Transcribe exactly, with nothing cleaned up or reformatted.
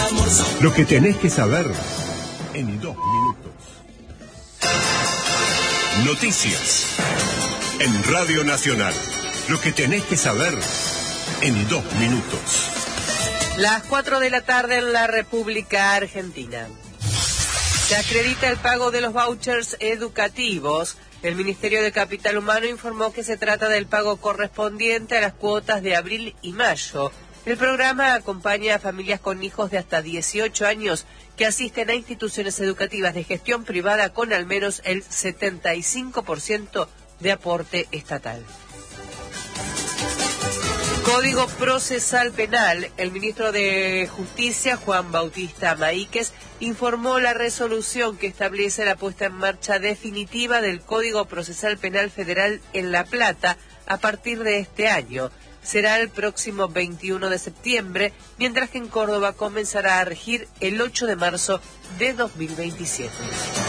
Lo que tenés que saber en dos minutos. Noticias en Radio Nacional. Lo que tenés que saber en dos minutos. Las cuatro de la tarde en la República Argentina. Se acredita el pago de los vouchers educativos. El Ministerio de Capital Humano informó que se trata del pago correspondiente a las cuotas de abril y mayo. El programa acompaña a familias con hijos de hasta dieciocho años que asisten a instituciones educativas de gestión privada con al menos el setenta y cinco por ciento de aporte estatal. Código Procesal Penal. El ministro de Justicia, Juan Bautista Maíquez, informó la resolución que establece la puesta en marcha definitiva del Código Procesal Penal Federal en La Plata a partir de este año. Será el próximo veintiuno de septiembre, mientras que en Córdoba comenzará a regir el ocho de marzo de dos mil veintisiete.